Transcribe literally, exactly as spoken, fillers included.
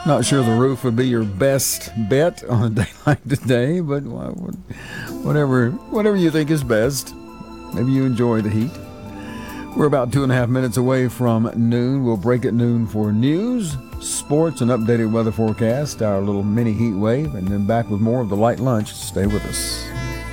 Not sure the roof would be your best bet on a day like today, but whatever, whatever you think is best. Maybe you enjoy the heat. We're about two and a half minutes away from noon. We'll break at noon for news, sports, and updated weather forecast, our little mini heat wave, and then back with more of the light lunch. Stay with us.